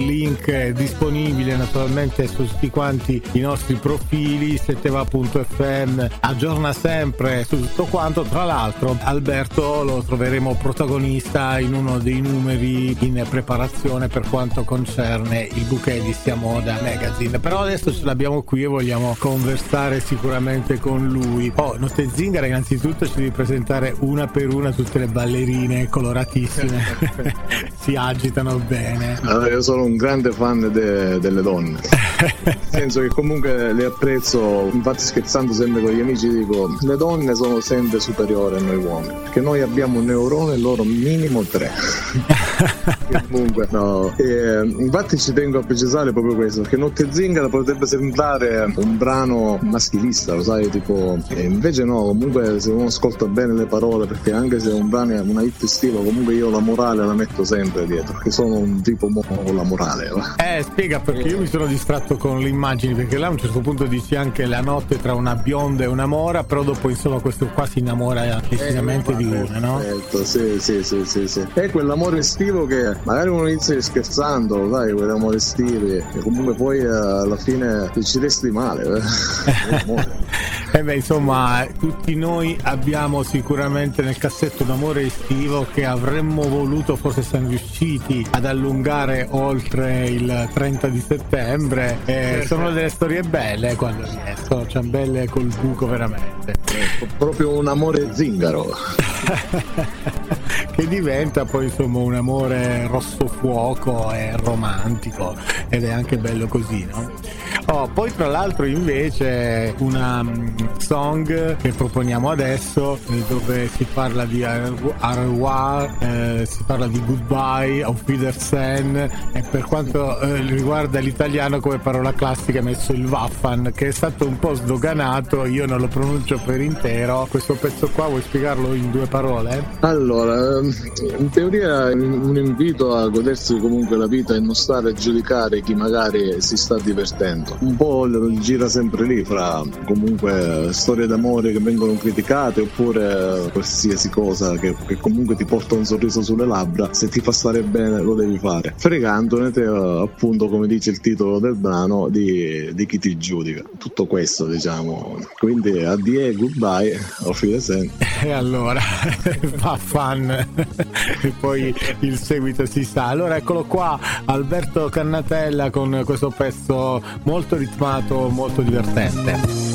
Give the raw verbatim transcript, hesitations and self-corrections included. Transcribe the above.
link è disponibile naturalmente su tutti quanti i nostri profili. Setteva punto effe emme aggiorna sempre su tutto quanto. Tra l'altro Alberto lo troveremo protagonista in uno dei numeri in preparazione per quanto concerne il bouquet di Sia Moda Magazine, però adesso ce l'abbiamo qui e vogliamo conversare sicuramente con lui. Oh, Notte Zingara, innanzitutto ci devi presentare una per una tutte le ballerine coloratissime si agitano bene. Allora, io sono un grande fan de- delle donne nel senso che comunque le apprezzo, infatti scherzando sempre con gli amici dico le donne sono sempre superiori a noi uomini, perché noi abbiamo un neurone e loro minimo tre comunque no. E, infatti ci tengo a precisare proprio questo, perché Notte Zingara potrebbe sembrare un brano maschilista, lo sai, tipo, e invece no, comunque se uno ascolta bene le parole, perché anche se un brano è una hit estivo, comunque io la morale la metto sempre dietro, perché sono un tipo mo- con la morale. Eh, spiega, perché io mi sono distratto con le immagini, perché là a un certo punto dici anche la notte tra una bionda e una mora, però dopo insomma questo qua si innamora decisamente eh, di una, no? Certo, sì, sì, sì, sì, sì. È quell'amore estivo che magari uno inizia scherzando, sai, quell'amore estivo, e comunque poi eh, alla fine ci resti male. Eh. E beh, insomma, tutti noi abbiamo sicuramente nel cassetto un amore estivo che avremmo voluto, forse siamo riusciti ad allungare oltre il trenta di settembre. Eh, sono delle storie belle quando riescono, cioè belle col buco veramente. Eh, proprio un amore zingaro. Che diventa poi insomma un amore rosso fuoco e romantico, ed è anche bello così, no? Oh, poi tra l'altro invece una um, song che proponiamo adesso eh, dove si parla di au revoir, eh, si parla di goodbye, auf Wiedersehen, e per quanto eh, riguarda l'italiano come parola classica ha messo il Waffan, che è stato un po' sdoganato, io non lo pronuncio per intero. Questo pezzo qua vuoi spiegarlo in due parole? Allora, in teoria è un invito a godersi comunque la vita e non stare a giudicare chi magari si sta divertendo. Un po' gira sempre lì fra comunque storie d'amore che vengono criticate oppure qualsiasi cosa che, che comunque ti porta un sorriso sulle labbra. Se ti fa stare bene lo devi fare, fregandone te, appunto, come dice il titolo del brano, di, di chi ti giudica. Tutto questo, diciamo. Quindi addio, goodbye, auf Wiedersehen. E allora fa fan e poi il seguito si sa. Allora eccolo qua, Alberto Cannatella con questo pezzo molto ritmato, molto divertente.